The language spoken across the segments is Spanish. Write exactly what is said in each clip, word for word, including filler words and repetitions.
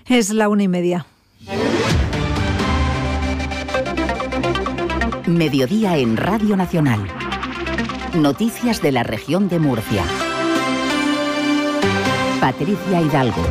Es la una y media. Mediodía en Radio Nacional. Noticias de la región de Murcia. Patricia Hidalgo.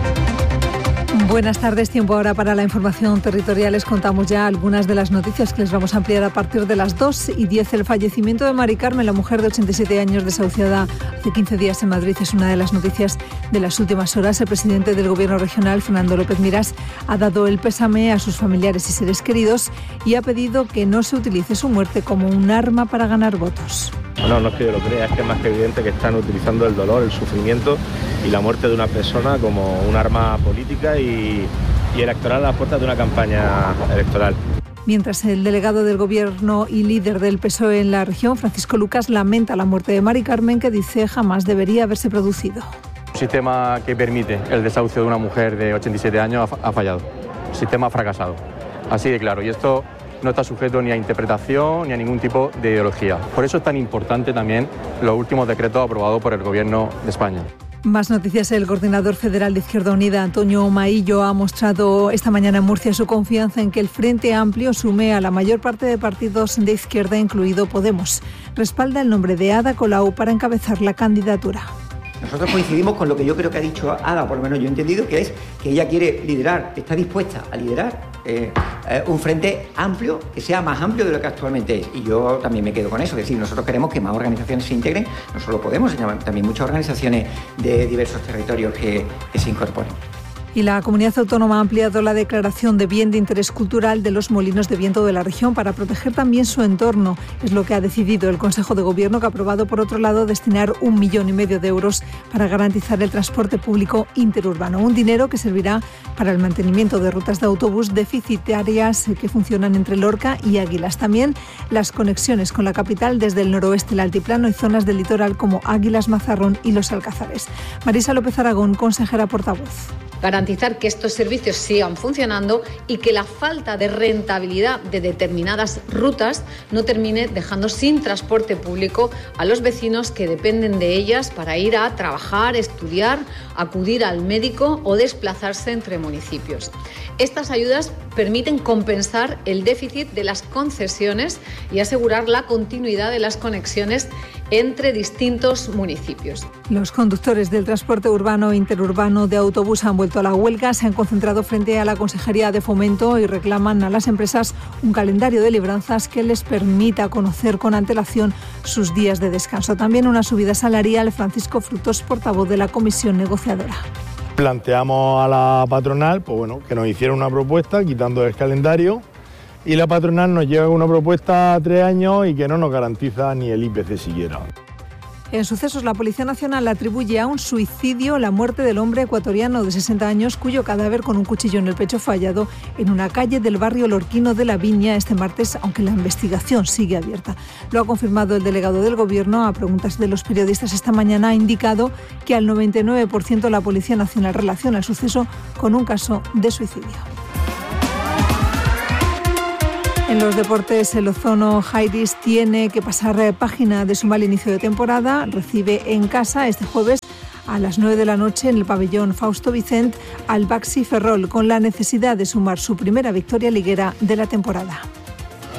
Buenas tardes, tiempo ahora para la información territorial. Les contamos ya algunas de las noticias que les vamos a ampliar a partir de las dos y diez. El fallecimiento de Mari Carmen, la mujer de ochenta y siete años desahuciada hace quince días en Madrid, es una de las noticias de las últimas horas. El presidente del Gobierno regional, Fernando López Miras, ha dado el pésame a sus familiares y seres queridos y ha pedido que no se utilice su muerte como un arma para ganar votos. No, no es que yo lo crea, es que es más que evidente que están utilizando el dolor, el sufrimiento y la muerte de una persona como un arma política y, y electoral a las puertas de una campaña electoral. Mientras el delegado del Gobierno y líder del P S O E en la región, Francisco Lucas, lamenta la muerte de Mari Carmen, que dice jamás debería haberse producido. Un sistema que permite el desahucio de una mujer de ochenta y siete años ha fallado. Un sistema ha fracasado. Así de claro. Y esto no está sujeto ni a interpretación ni a ningún tipo de ideología. Por eso es tan importante también los últimos decretos aprobados por el Gobierno de España. Más noticias. El coordinador federal de Izquierda Unida, Antonio Maillo, ha mostrado esta mañana en Murcia su confianza en que el Frente Amplio sume a la mayor parte de partidos de izquierda, incluido Podemos. Respalda el nombre de Ada Colau para encabezar la candidatura. Nosotros coincidimos con lo que yo creo que ha dicho Ada, por lo menos yo he entendido, que es que ella quiere liderar, está dispuesta a liderar eh, eh, un frente amplio, que sea más amplio de lo que actualmente es. Y yo también me quedo con eso, es decir, nosotros queremos que más organizaciones se integren, no solo Podemos, sino también muchas organizaciones de diversos territorios que, que se incorporen. Y la Comunidad Autónoma ha ampliado la declaración de bien de interés cultural de los molinos de viento de la región para proteger también su entorno. Es lo que ha decidido el Consejo de Gobierno, que ha aprobado, por otro lado, destinar un millón y medio de euros para garantizar el transporte público interurbano. Un dinero que servirá para el mantenimiento de rutas de autobús deficitarias que funcionan entre Lorca y Águilas. También las conexiones con la capital desde el noroeste, el altiplano y zonas del litoral como Águilas, Mazarrón y Los Alcázares. Marisa López Aragón, consejera portavoz. Garantizar que estos servicios sigan funcionando y que la falta de rentabilidad de determinadas rutas no termine dejando sin transporte público a los vecinos que dependen de ellas para ir a trabajar, estudiar, acudir al médico o desplazarse entre municipios. Estas ayudas permiten compensar el déficit de las concesiones y asegurar la continuidad de las conexiones entre distintos municipios. Los conductores del transporte urbano e interurbano de autobús han vuelto a la huelga, se han concentrado frente a la Consejería de Fomento y reclaman a las empresas un calendario de libranzas que les permita conocer con antelación sus días de descanso. También una subida salarial. Francisco Frutos, portavoz de la comisión negociadora. Planteamos a la patronal, pues bueno, que nos hiciera una propuesta quitando el calendario, y la patronal nos lleva una propuesta a tres años y que no nos garantiza ni el I P C siquiera. En sucesos, la Policía Nacional atribuye a un suicidio la muerte del hombre ecuatoriano de sesenta años cuyo cadáver con un cuchillo en el pecho fue hallado en una calle del barrio lorquino de La Viña este martes, aunque la investigación sigue abierta. Lo ha confirmado el delegado del Gobierno. A preguntas de los periodistas esta mañana ha indicado que al noventa y nueve por ciento la Policía Nacional relaciona el suceso con un caso de suicidio. En los deportes, el Ozono Jairis tiene que pasar página de su mal inicio de temporada. Recibe en casa este jueves a las nueve de la noche en el pabellón Fausto Vicent al Baxi Ferrol, con la necesidad de sumar su primera victoria liguera de la temporada.